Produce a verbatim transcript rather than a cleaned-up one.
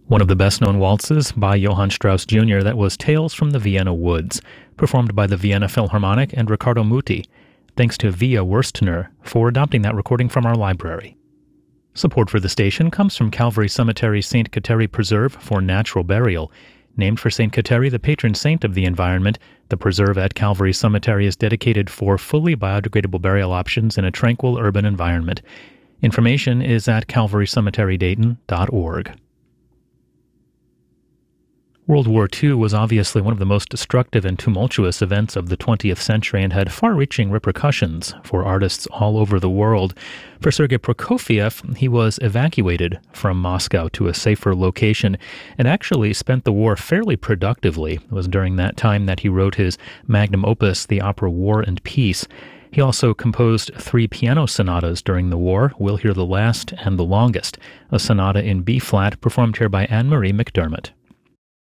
One of the best-known waltzes by Johann Strauss Junior that was Tales from the Vienna Woods, performed by the Vienna Philharmonic and Riccardo Muti. Thanks to Via Wurstner for adopting that recording from our library. Support for the station comes from Calvary Cemetery Saint Kateri Preserve for natural burial. Named for Saint Kateri, the patron saint of the environment, the preserve at Calvary Cemetery is dedicated for fully biodegradable burial options in a tranquil urban environment. Information is at calvary cemetery dayton dot org. World War Two was obviously one of the most destructive and tumultuous events of the twentieth century and had far-reaching repercussions for artists all over the world. For Sergei Prokofiev, he was evacuated from Moscow to a safer location and actually spent the war fairly productively. It was during that time that he wrote his magnum opus, the opera War and Peace. He also composed three piano sonatas during the war, We'll Hear the Last and the Longest, a sonata in B-flat performed here by Anne-Marie McDermott.